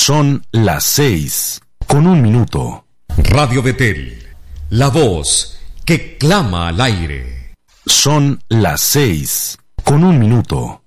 Son las 6:01. Radio Betel, la voz que clama al aire. Son las 6:01.